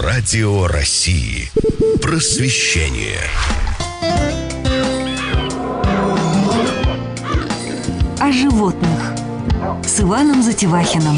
Радио России. Просвещение. О животных с Иваном Затевахиным.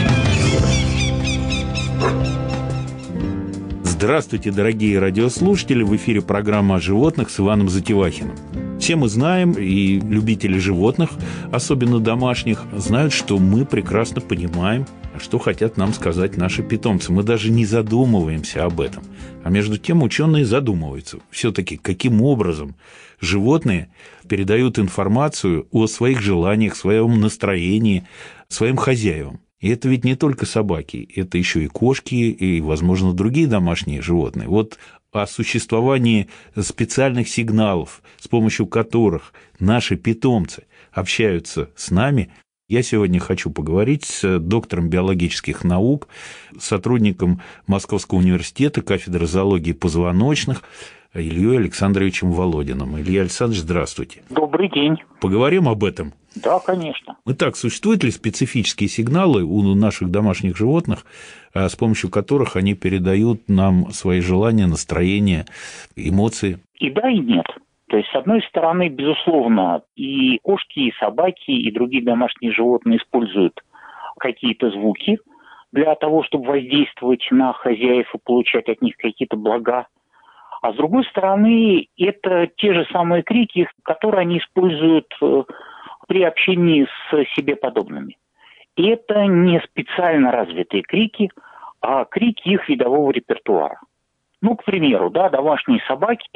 Здравствуйте, дорогие радиослушатели! В эфире программа о животных с Иваном Затевахиным. Все мы знаем, и любители животных, особенно домашних, знают, что мы прекрасно понимаем, что хотят нам сказать наши питомцы. Мы даже не задумываемся об этом. А между тем ученые задумываются. Все-таки, каким образом животные передают информацию о своих желаниях, своем настроении, своим хозяевам. И это ведь не только собаки, это еще и кошки, и, возможно, другие домашние животные. Вот о существовании специальных сигналов, с помощью которых наши питомцы общаются с нами, я сегодня хочу поговорить с доктором биологических наук, сотрудником Московского университета, кафедры зоологии позвоночных, Ильей Александровичем Володиным. Илья Александрович, здравствуйте. Добрый день. Поговорим об этом? Да, конечно. Итак, существуют ли специфические сигналы у наших домашних животных, с помощью которых они передают нам свои желания, настроения, эмоции? И да, и нет. То есть, с одной стороны, безусловно, и кошки, и собаки, и другие домашние животные используют какие-то звуки для того, чтобы воздействовать на хозяев и получать от них какие-то блага. А с другой стороны, это те же самые крики, которые они используют при общении с себе подобными. И это не специально развитые крики, а крики их видового репертуара. Ну, к примеру, да, домашние собаки,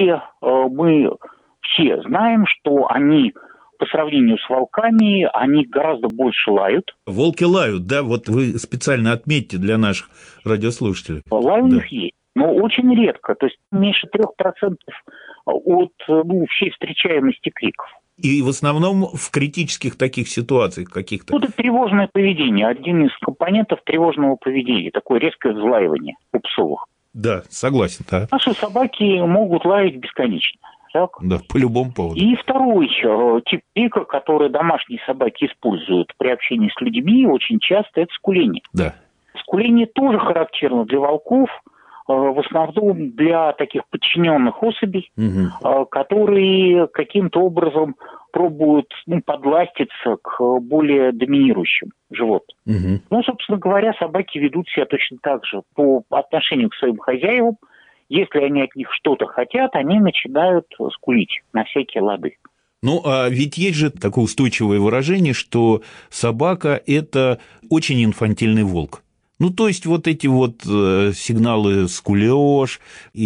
мы все знаем, что они по сравнению с волками, они гораздо больше лают. Волки лают, да? Вот вы специально отметьте для наших радиослушателей. Лай у них есть, но очень редко, то есть меньше 3% от всей встречаемости криков. И в основном в критических таких ситуациях каких-то. Это тревожное поведение, один из компонентов тревожного поведения, такое резкое взлаивание у псовых. Да, согласен, да. Наши собаки могут лаять бесконечно. Так? Да, по любому поводу. И второй тип крика, который домашние собаки используют при общении с людьми, очень часто это скуление. Да. Скуление тоже характерно для волков, в основном для таких подчиненных особей, которые каким-то образом пробуют подластиться к более доминирующим животным. Ну, собственно говоря, собаки ведут себя точно так же по отношению к своим хозяевам. Если они от них что-то хотят, они начинают скулить на всякие лады. Ну, а ведь есть же такое устойчивое выражение, что собака – это очень инфантильный волк. Ну, то есть, вот эти вот сигналы скулёж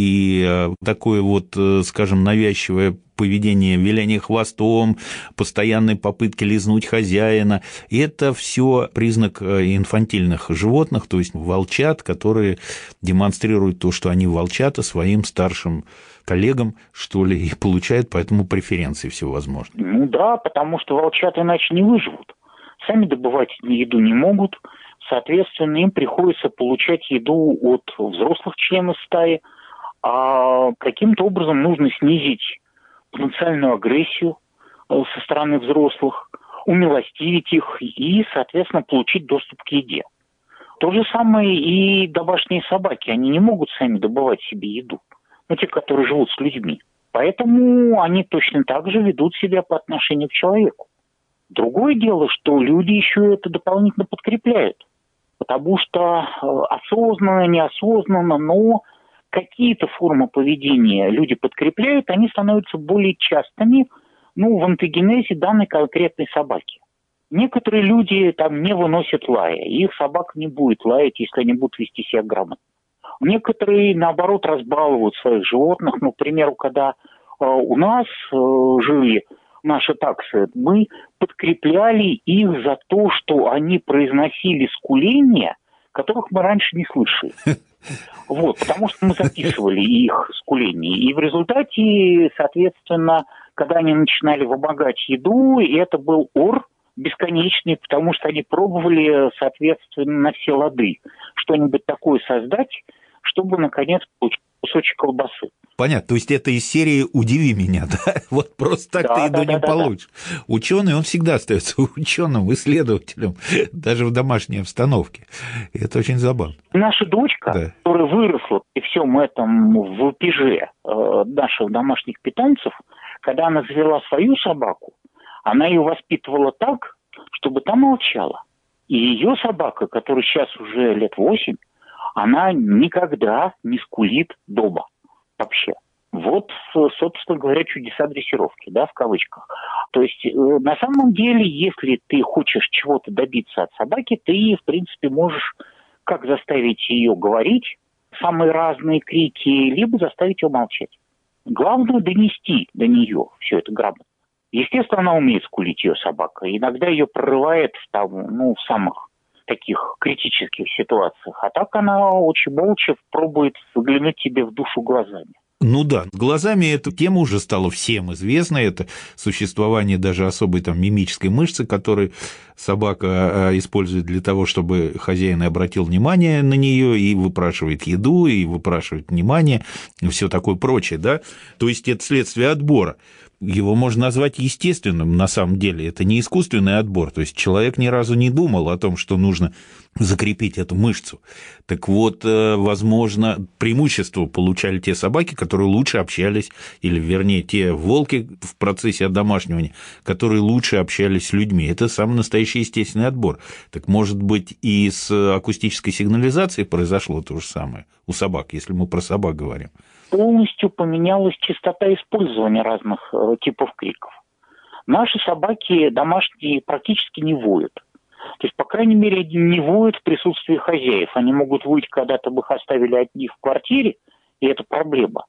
и такое вот, скажем, навязчивое поведение, виляние хвостом, постоянные попытки лизнуть хозяина – это все признак инфантильных животных, то есть волчат, которые демонстрируют то, что они волчата своим старшим коллегам, что ли, и получают поэтому преференции всевозможные. Ну да, потому что волчата иначе не выживут. Сами добывать еду не могут. Соответственно, им приходится получать еду от взрослых членов стаи, а каким-то образом нужно снизить потенциальную агрессию со стороны взрослых, умилостивить их и, соответственно, получить доступ к еде. То же самое и домашние собаки. Они не могут сами добывать себе еду, те, которые живут с людьми. Поэтому они точно так же ведут себя по отношению к человеку. Другое дело, что люди еще это дополнительно подкрепляют. Потому что осознанно, неосознанно, но какие-то формы поведения люди подкрепляют, они становятся более частыми в антогенезе данной конкретной собаки. Некоторые люди там не выносят лая, и их собака не будет лаять, если они будут вести себя грамотно. Некоторые, наоборот, разбалуют своих животных. Ну, к примеру, когда у нас жили наши таксы, мы подкрепляли их за то, что они произносили скуления, которых мы раньше не слышали. Вот, потому что мы записывали их скуления. И в результате, соответственно, когда они начинали вымогать еду, это был ор бесконечный, потому что они пробовали, соответственно, на все лады что-нибудь такое создать, чтобы, наконец, получить кусочек колбасы. Понятно, то есть это из серии «Удиви меня», да? Вот просто так ты еду не получишь. Ученый, он всегда остается ученым, исследователем, даже в домашней обстановке. И это очень забавно. Наша дочка, которая выросла при всем этом в вопеже наших домашних питомцев, когда она завела свою собаку, она ее воспитывала так, чтобы та молчала. И ее собака, которая сейчас уже лет 8, она никогда не скулит дома. Вообще. Вот, собственно говоря, чудеса дрессировки, да, в кавычках. То есть, на самом деле, если ты хочешь чего-то добиться от собаки, ты, в принципе, можешь как заставить ее говорить самые разные крики, либо заставить ее молчать. Главное донести до нее все это грамотно. Естественно, она умеет скулить, ее собака. Иногда ее прорывает в самых таких критических ситуациях. А так она очень молча пробует заглянуть тебе в душу глазами. Ну да, глазами эта тема уже стала всем известна. Это существование даже особой там мимической мышцы, которую собака использует для того, чтобы хозяин обратил внимание на нее и выпрашивает еду, и выпрашивает внимание, и все такое прочее, да. То есть это следствие отбора. Его можно назвать естественным, на самом деле. Это не искусственный отбор. То есть человек ни разу не думал о том, что нужно закрепить эту мышцу. Так вот, возможно, преимущество получали те собаки, которые лучше общались, или, вернее, те волки в процессе одомашнивания, которые лучше общались с людьми. Это самый настоящий естественный отбор. Так, может быть, и с акустической сигнализацией произошло то же самое у собак, если мы про собак говорим. Полностью поменялась частота использования разных типов криков. Наши собаки домашние практически не воют. То есть, по крайней мере, не воют в присутствии хозяев. Они могут выть, когда-то бы их оставили одни в квартире, и это проблема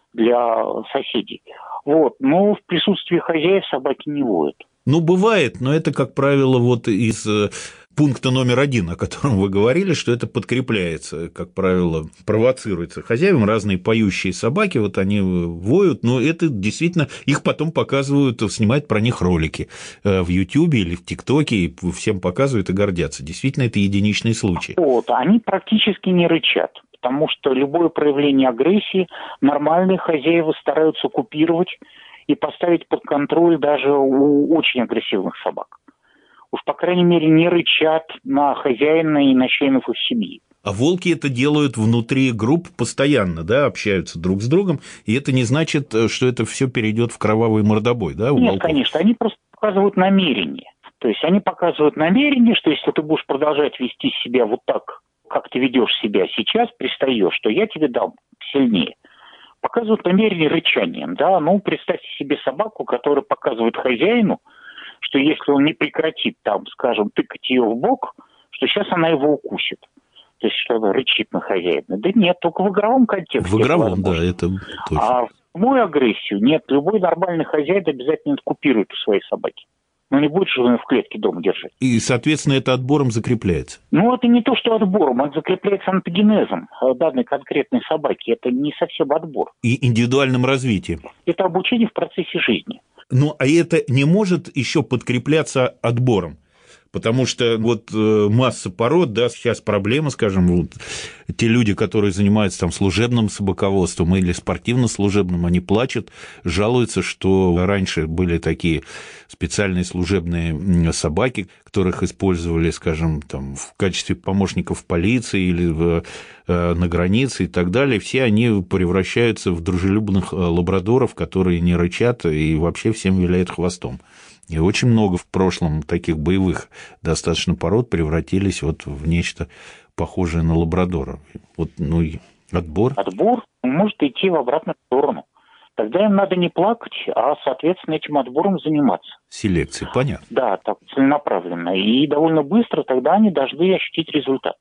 для соседей. Вот. Но в присутствии хозяев собаки не воют. Ну, бывает, но это, как правило, вот из пункта номер 1, о котором вы говорили, что это подкрепляется, как правило, провоцируется хозяевам. Разные поющие собаки, вот они воют, но это действительно, их потом показывают, снимают про них ролики в Ютьюбе или в ТикТоке, и всем показывают и гордятся. Действительно, это единичный случай. Вот, они практически не рычат, потому что любое проявление агрессии нормальные хозяева стараются купировать и поставить под контроль даже у очень агрессивных собак. Уж, по крайней мере, не рычат на хозяина и на членов их семьи. А волки это делают внутри групп постоянно, да, общаются друг с другом, и это не значит, что это все перейдет в кровавый мордобой, да, у Нет, волков? конечно, они просто показывают намерение. То есть они показывают намерение, что если ты будешь продолжать вести себя вот так, как ты ведешь себя сейчас, пристаешь, что я тебе дам сильнее. Показывают намерение рычанием, да, ну, представьте себе собаку, которая показывает хозяину, что если он не прекратит там, скажем, тыкать ее в бок, что сейчас она его укусит. То есть, что она рычит на хозяина. Да нет, только в игровом контексте. В игровом, да, это точно. А в прямую агрессию нет. Любой нормальный хозяин обязательно купирует у своей собаки. Но не будет же он в клетке дома держать. И, соответственно, это отбором закрепляется? Ну, это не то, что отбором. Это закрепляется антогенезом данной конкретной собаки. Это не совсем отбор. И индивидуальным развитием? Это обучение в процессе жизни. Ну, а это не может еще подкрепляться отбором? Потому что вот масса пород, да, сейчас проблема, скажем, вот, те люди, которые занимаются там служебным собаководством или спортивно-служебным, они плачут, жалуются, что раньше были такие специальные служебные собаки, которых использовали, скажем, там, в качестве помощников полиции или на границе и так далее, все они превращаются в дружелюбных лабрадоров, которые не рычат и вообще всем виляют хвостом. И очень много в прошлом таких боевых достаточно пород превратились вот в нечто похожее на лабрадора. Вот, ну, и отбор. Отбор может идти в обратную сторону. Тогда им надо не плакать, а, соответственно, этим отбором заниматься. Селекция, понятно. Да, так целенаправленно. И довольно быстро тогда они должны ощутить результат.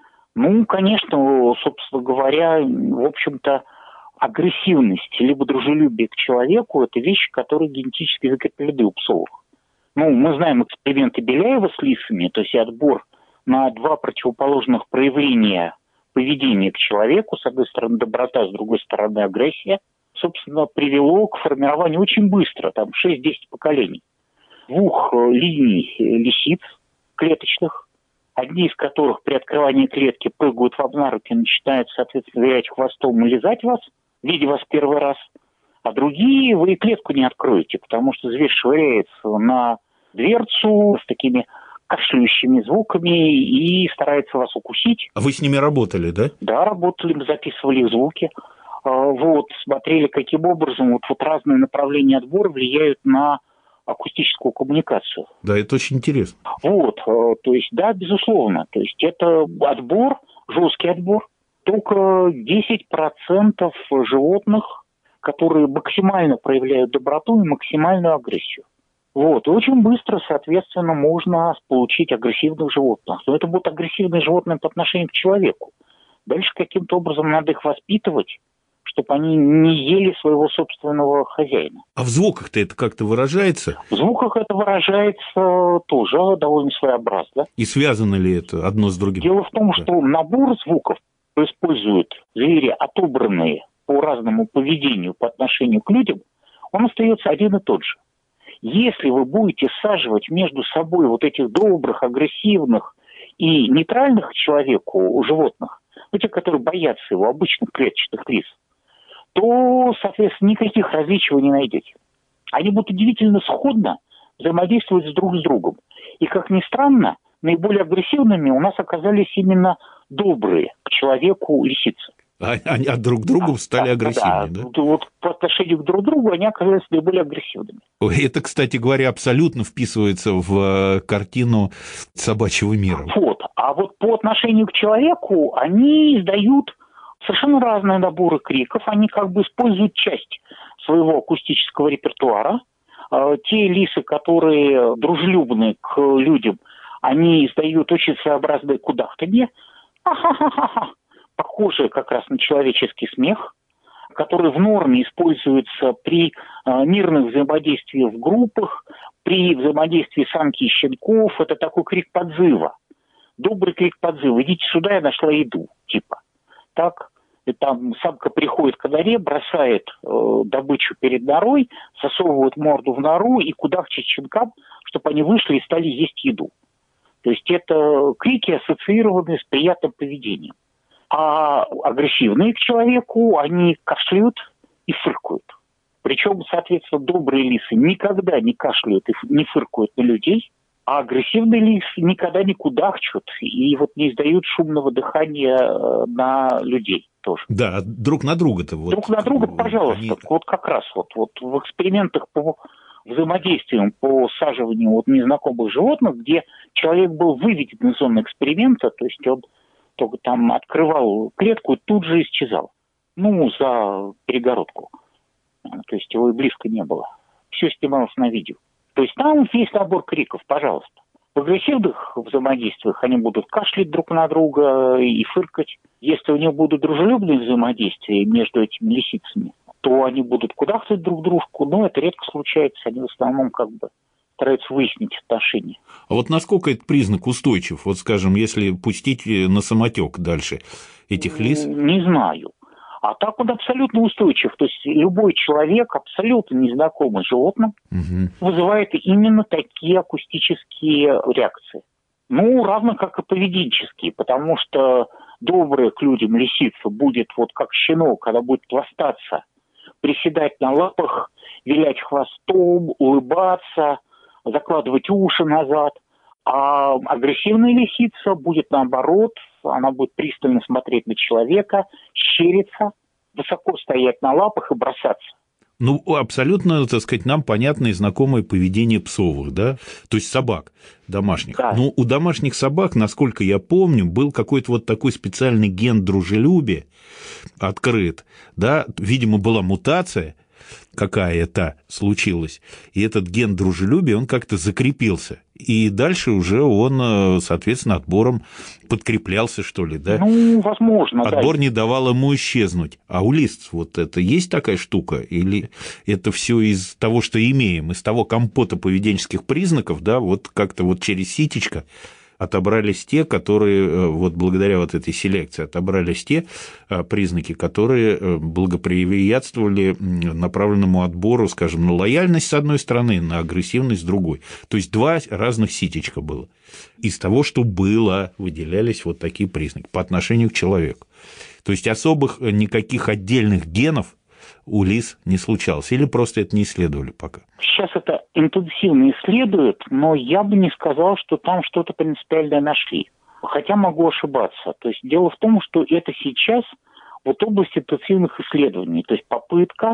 Ну, конечно, собственно говоря, в общем-то, агрессивность либо дружелюбие к человеку – это вещи, которые генетически закреплены у псов. Ну, мы знаем эксперименты Беляева с лисами, то есть отбор на два противоположных проявления поведения к человеку, с одной стороны доброта, с другой стороны агрессия, собственно, привело к формированию очень быстро, там 6-10 поколений, двух линий лисиц клеточных, одни из которых при открывании клетки прыгают вам на руки, начинают, соответственно, вилять хвостом и лизать вас, видя вас первый раз, а другие вы и клетку не откроете, потому что зверь швыряется на дверцу с такими кашляющими звуками и старается вас укусить. А вы с ними работали, да? Да, работали, мы записывали их звуки. Вот, смотрели, каким образом вот разные направления отбора влияют на акустическую коммуникацию. Да, это очень интересно. Вот, то есть, да, безусловно. То есть это отбор, жесткий отбор. Только 10% животных, которые максимально проявляют доброту и максимальную агрессию. Вот, и очень быстро, соответственно, можно получить агрессивных животных. Но это будут агрессивные животные по отношению к человеку. Дальше каким-то образом надо их воспитывать, чтобы они не ели своего собственного хозяина. А в звуках-то это как-то выражается? В звуках это выражается тоже довольно своеобразно. И связано ли это одно с другим? Дело в том, что набор звуков используют звери, отобранные по разному поведению по отношению к людям, он остается один и тот же. Если вы будете саживать между собой вот этих добрых, агрессивных и нейтральных к человеку животных, те, которые боятся его, обычных клетчатых лис, то, соответственно, никаких различий вы не найдете. Они будут удивительно сходно взаимодействовать друг с другом. И, как ни странно, наиболее агрессивными у нас оказались именно добрые к человеку лисицы. Они друг к другу стали агрессивнее, да? Вот по отношению к друг другу они оказались наиболее агрессивными. Это, кстати говоря, абсолютно вписывается в картину собачьего мира. Вот. А вот по отношению к человеку они издают совершенно разные наборы криков. Они как бы используют часть своего акустического репертуара. Те лисы, которые дружелюбны к людям, они издают очень своеобразное кудахтанье. Ха-ха-ха-ха. Похожие как раз на человеческий смех, который в норме используется при мирных взаимодействиях в группах, при взаимодействии самки и щенков. Это такой крик подзыва. Добрый крик подзыва. Идите сюда, я нашла еду. Типа. Так. И там самка приходит к норе, бросает добычу перед норой, засовывает морду в нору и кудахчет щенкам, чтобы они вышли и стали есть еду. То есть это крики, ассоциированные с приятным поведением. А агрессивные к человеку, они кашляют и фыркают. Причем, соответственно, добрые лисы никогда не кашляют и не фыркают на людей, а агрессивные лисы никогда не кудахчут и вот не издают шумного дыхания на людей тоже. Да, друг на друга-то. Вот, друг на друга, пожалуйста. Они... Вот как раз вот в экспериментах по взаимодействием, по саживанию вот незнакомых животных, где человек был выведен из зоны эксперимента, то есть он только там открывал клетку и тут же исчезал. За перегородку. То есть его и близко не было. Все снималось на видео. То есть там есть набор криков, пожалуйста. В агрессивных взаимодействиях они будут кашлять друг на друга и фыркать. Если у них будут дружелюбные взаимодействия между этими лисицами, то они будут кудахтать друг дружку, но это редко случается. Они в основном стараются выяснить отношения. А вот насколько этот признак устойчив? Вот, скажем, если пустить на самотек дальше этих лис? Не знаю. А так он абсолютно устойчив. То есть любой человек, абсолютно незнакомый с животным, вызывает именно такие акустические реакции. Равно как и поведенческие, потому что добрая к людям лисица будет вот как щенок, она будет пластаться, приседать на лапах, вилять хвостом, улыбаться, закладывать уши назад. А агрессивная лисица будет наоборот, она будет пристально смотреть на человека, щериться, высоко стоять на лапах и бросаться. Абсолютно, так сказать, нам понятно и знакомое поведение псовых, да, то есть собак домашних. Да. Но у домашних собак, насколько я помню, был какой-то вот такой специальный ген дружелюбия открыт, да, видимо, была мутация какая-то случилась, и этот ген дружелюбия, он как-то закрепился. И дальше уже он, соответственно, отбором подкреплялся, что ли, да? Возможно, Отбор да. не давал ему исчезнуть. А у лис вот это есть такая штука? Или это все из того, что имеем, из того компота поведенческих признаков, да, вот как-то вот через ситечко отобрались те, которые, вот благодаря вот этой селекции, отобрались те признаки, которые благоприятствовали направленному отбору, скажем, на лояльность с одной стороны, на агрессивность с другой. То есть два разных ситечка было. Из того, что было, выделялись вот такие признаки по отношению к человеку. То есть особых никаких отдельных генов у лис не случалось? Или просто это не исследовали пока? Сейчас это интенсивно исследуют, но я бы не сказал, что там что-то принципиальное нашли. Хотя могу ошибаться. То есть дело в том, что это сейчас вот область интенсивных исследований. То есть попытка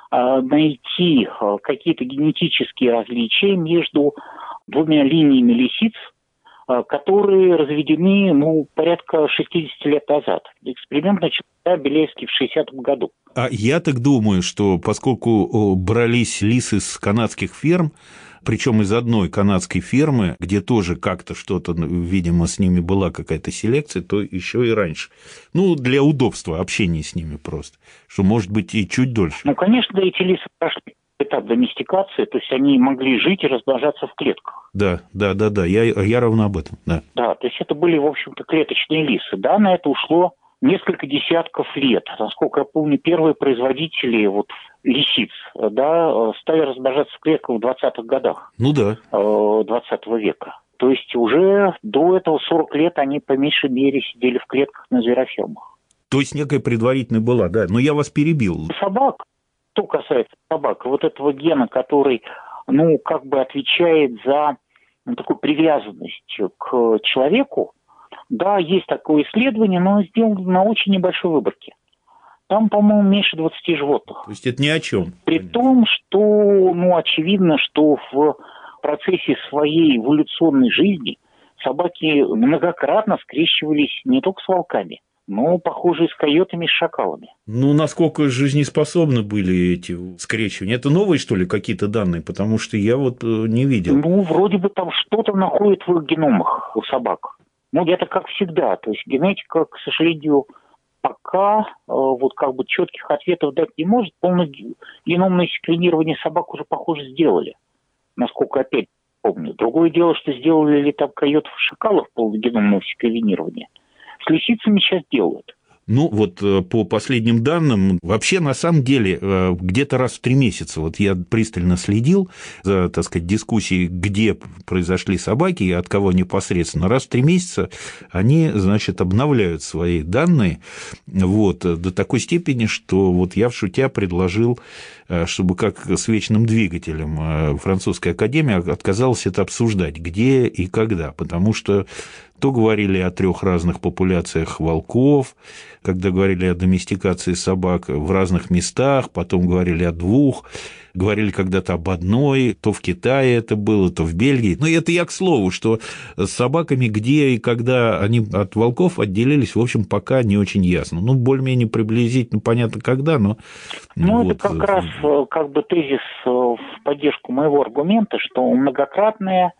найти какие-то генетические различия между двумя линиями лисиц, которые разведены, порядка 60 лет назад. Эксперимент начался Беляевский в 60-м году. А я так думаю, что поскольку брались лисы с канадских ферм, причем из одной канадской фермы, где тоже как-то что-то, видимо, с ними была какая-то селекция, то еще и раньше. Для удобства общения с ними просто, что может быть и чуть дольше. Конечно, эти лисы прошли этап доместикации, то есть они могли жить и размножаться в клетках. Да, я ровно об этом, да. Да, то есть это были, в общем-то, клеточные лисы. Да, на это ушло несколько десятков лет. Насколько я помню, первые производители лисиц, стали размножаться в клетках в 20-х годах. 20 века. То есть уже до этого 40 лет они по меньшей мере сидели в клетках на зверофермах. То есть некая предварительная была, да, но я вас перебил. Собак, что касается собак, вот этого гена, который, отвечает за такую привязанность к человеку, да, есть такое исследование, но сделано на очень небольшой выборке. Там, по-моему, меньше 20 животных. То есть это ни о чем. При том, что, очевидно, что в процессе своей эволюционной жизни собаки многократно скрещивались не только с волками, но, похоже, и с койотами, и с шакалами. Насколько жизнеспособны были эти скрещивания? Это новые, что ли, какие-то данные? Потому что я не видел. Вроде бы там что-то находят в их геномах у собак. Это как всегда. То есть генетика, к сожалению, пока четких ответов дать не может. Полное геномное секвенирование собак уже, похоже, сделали. Насколько опять помню. Другое дело, что сделали ли там койотов и шакалов полное геномное секвенирование. С лисицами сейчас делают. По последним данным, вообще, на самом деле, где-то раз в 3 месяца, я пристально следил за, дискуссией, где произошли собаки и от кого непосредственно. Раз в 3 месяца они, обновляют свои данные, до такой степени, что я в шутя предложил, чтобы как с вечным двигателем французская академия отказалась это обсуждать, где и когда, потому что то говорили о 3 разных популяциях волков, когда говорили о доместикации собак в разных местах, потом говорили о 2, говорили когда-то об 1, то в Китае это было, то в Бельгии. Это я к слову, что с собаками где и когда они от волков отделились, в общем, пока не очень ясно. Более-менее приблизительно понятно, когда, но... это как раз тезис в поддержку моего аргумента, что многократное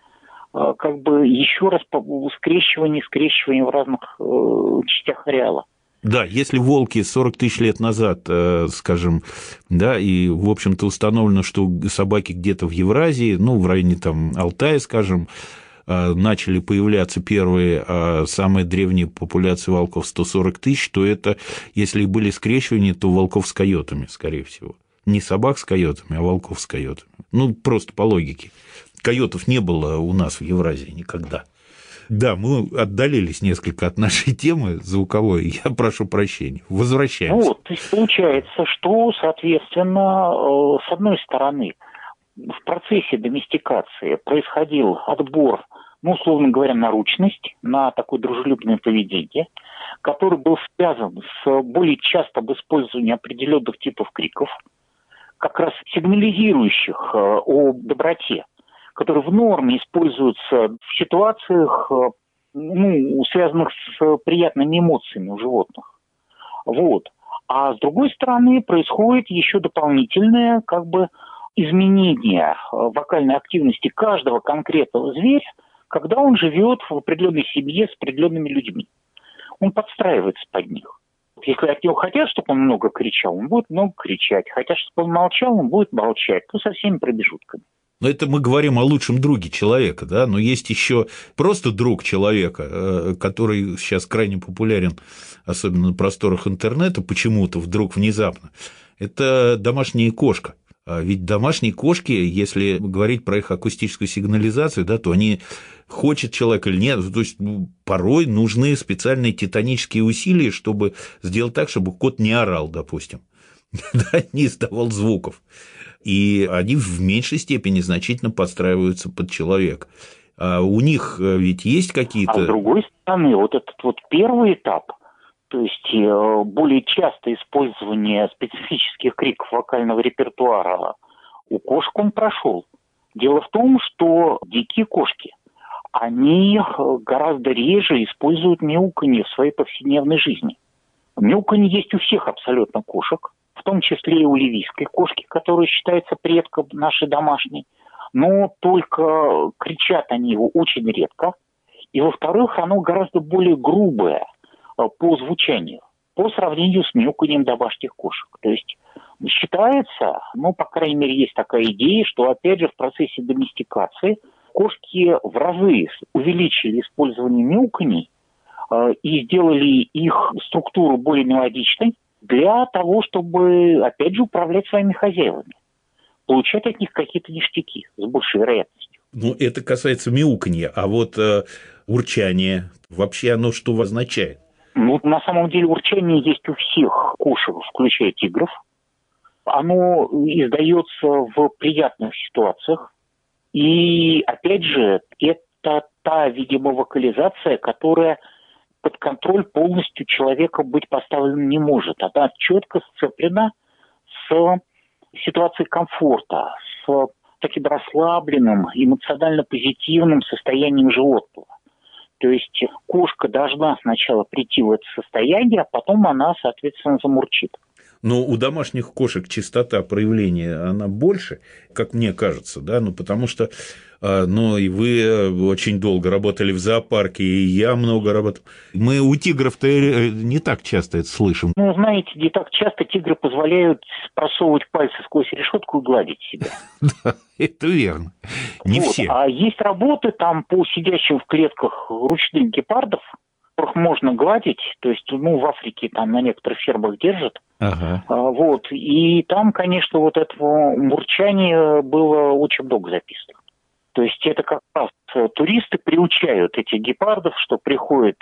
еще раз скрещивание в разных частях ареала. Да, если волки 40 тысяч лет назад, скажем, да, и, в общем-то, установлено, что собаки где-то в Евразии, в районе Алтая, скажем, начали появляться первые, самые древние популяции волков 140 тысяч, то это, если были скрещивания, то волков с койотами, скорее всего. Не собак с койотами, а волков с койотами. Просто по логике. Койотов не было у нас в Евразии никогда. Да, мы отдалились несколько от нашей темы звуковой, я прошу прощения. Возвращаемся. То есть получается, что, соответственно, с одной стороны, в процессе доместикации происходил отбор, условно говоря, на ручность, на такое дружелюбное поведение, который был связан с более частым использованием определенных типов криков, как раз сигнализирующих о доброте, которые в норме используются в ситуациях, связанных с приятными эмоциями у животных. А с другой стороны, происходит еще дополнительное изменение вокальной активности каждого конкретного зверя, когда он живет в определенной семье с определенными людьми. Он подстраивается под них. Если от него хотят, чтобы он много кричал, он будет много кричать. Хотят, чтобы он молчал, он будет молчать. Со всеми промежутками. Но это мы говорим о лучшем друге человека, да, но есть еще просто друг человека, который сейчас крайне популярен, особенно на просторах интернета, почему-то вдруг внезапно. Это домашняя кошка. Ведь домашние кошки, если говорить про их акустическую сигнализацию, да, то они хочет человек или нет, то есть порой нужны специальные титанические усилия, чтобы сделать так, чтобы кот не орал, допустим, не издавал звуков. И они в меньшей степени значительно подстраиваются под человека. А у них ведь есть какие-то... А с другой стороны, вот этот вот первый этап, то есть более частое использование специфических криков вокального репертуара у кошек он прошел. Дело в том, что дикие кошки, они гораздо реже используют мяуканье в своей повседневной жизни. Мяуканье есть у всех абсолютно кошек, в том числе и у ливийской кошки, которая считается предком нашей домашней, но только кричат они его очень редко. И, во-вторых, оно гораздо более грубое по звучанию, по сравнению с мяуканьем домашних кошек. То есть считается, ну, по крайней мере, есть такая идея, что, опять же, в процессе доместикации кошки в разы увеличили использование мяуканий и сделали их структуру более мелодичной для того, чтобы, опять же, управлять своими хозяевами, получать от них какие-то ништяки с большей вероятностью. Ну, это касается мяуканья, а вот урчание, вообще оно что означает? Ну, на самом деле урчание есть у всех кошек, включая тигров. Оно издается в приятных ситуациях. И, опять же, это та, видимо, вокализация, которая под контроль полностью человека быть поставлена не может. Она четко сцеплена с ситуацией комфорта, с таким расслабленным, эмоционально позитивным состоянием животного. То есть кошка должна сначала прийти в это состояние, а потом она, соответственно, замурчит. Но у домашних кошек частота проявления, она больше, как мне кажется, да, ну, потому что, ну, и вы очень долго работали в зоопарке, и я много работал. Мы у тигров-то не так часто это слышим. Ну, знаете, не так часто тигры позволяют просовывать пальцы сквозь решетку и гладить себя. Да, это верно. Не все. А есть работы там по сидящим в клетках ручных гепардов, которых можно гладить, то есть, ну, в Африке там на некоторых фермах держат. Ага. Вот, и там, конечно, вот этого мурчания было очень много записано. То есть это как раз туристы приучают этих гепардов, что приходят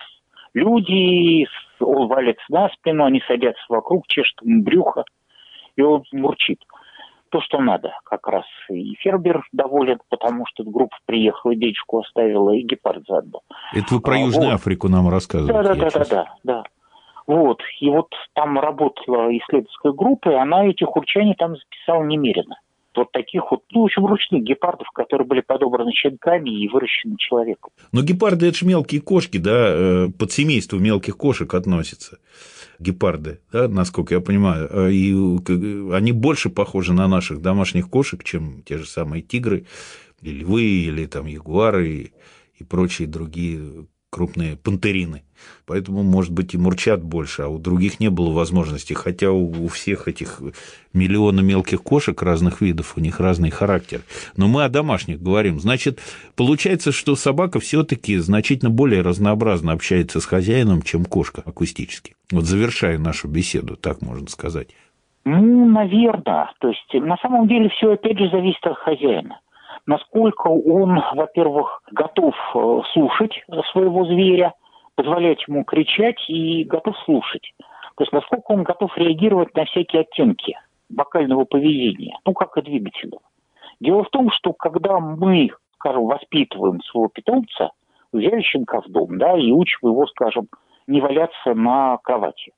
люди, он валится на спину, они садятся вокруг, чешут ему брюхо, и он мурчит. То, что надо, как раз и фермер доволен, потому что группа приехала, денежку оставила, и гепард заодно. Это вы про Южную Африку нам рассказываете. Да. Вот, и вот там работала исследовательская группа, и она этих урчаний там записала немерено. Вот таких вот, ну, в общем, ручных гепардов, которые были подобраны щенками и выращены человеком. Но гепарды – это же мелкие кошки, да, под семейство мелких кошек относятся. Гепарды, да, насколько я понимаю, и они больше похожи на наших домашних кошек, чем те же самые тигры, или львы, или там ягуары и прочие другие крупные пантерины. Поэтому, может быть, и мурчат больше, а у других не было возможности. Хотя у всех этих миллиона мелких кошек разных видов, у них разный характер. Но мы о домашних говорим. Значит, получается, что собака все-таки значительно более разнообразно общается с хозяином, чем кошка акустически. Вот завершая нашу беседу, так можно сказать. Ну, наверное. То есть, на самом деле, все опять же зависит от хозяина. Насколько он, во-первых, готов слушать своего зверя, позволять ему кричать и готов слушать. То есть насколько он готов реагировать на всякие оттенки вокального поведения, ну, как и двигательного. Дело в том, что когда мы, скажем, воспитываем своего питомца, взяли щенка в дом, да, и учим его, скажем, не валяться на кровати,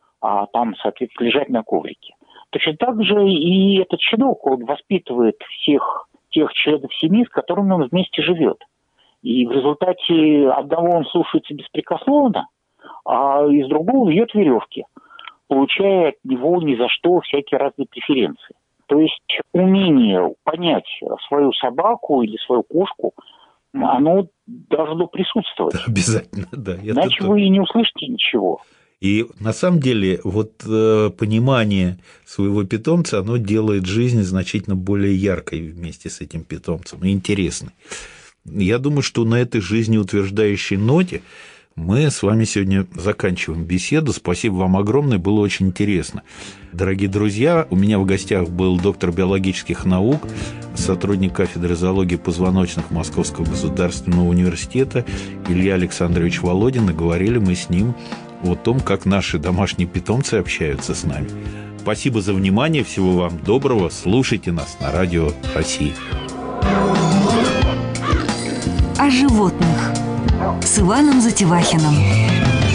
а там, соответственно, лежать на коврике. Точно так же и этот щенок, он воспитывает всех тех членов семьи, с которыми он вместе живет. И в результате одного он слушается беспрекословно, а из другого вьет веревки, получая от него ни за что всякие разные преференции. То есть умение понять свою собаку или свою кошку, оно должно присутствовать. Обязательно, да. Иначе вы и не услышите ничего. И на самом деле вот понимание своего питомца, оно делает жизнь значительно более яркой вместе с этим питомцем и интересной. Я думаю, что на этой жизнеутверждающей ноте мы с вами сегодня заканчиваем беседу. Спасибо вам огромное, было очень интересно. Дорогие друзья, у меня в гостях был доктор биологических наук, сотрудник кафедры зоологии позвоночных Московского государственного университета Илья Александрович Володин, и говорили мы с ним о том, как наши домашние питомцы общаются с нами. Спасибо за внимание, всего вам доброго, слушайте нас на Радио России. О животных с Иваном Затевахиным.